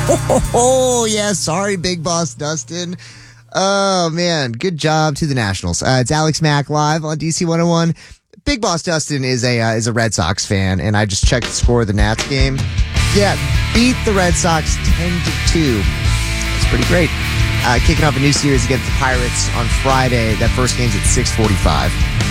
Oh, yeah. Sorry, Big Boss Dustin. Oh, man. Good job to the Nationals. It's Alex Mack live on DC 101. Big Boss Dustin is a Red Sox fan, and I just checked the score of the Nats game. Yeah, beat the Red Sox 10-2. That's pretty great. Kicking off a new series against the Pirates on Friday. That first game's at 6:45.